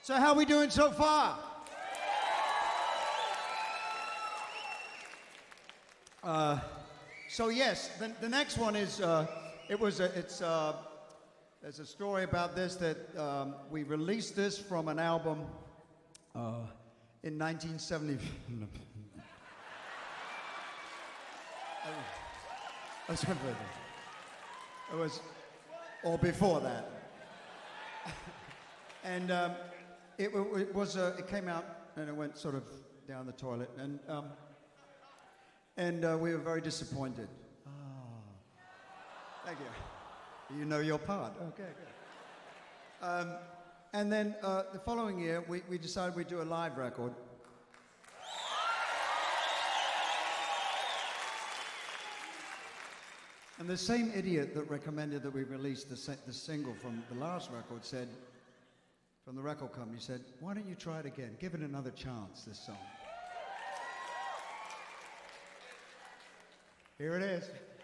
So how are we doing so far? So yes, the next one is there's a story about this that we released this from an album in 1970. It was, or before that, and it came out and it went sort of down the toilet, and we were very disappointed. Oh, thank you. You know your part. Okay, good. And then the following year, we decided we'd do a live record. And the same idiot that recommended that we release the single from the last record said, from the record company, said, why don't you try it again? Give it another chance, this song. Here it is.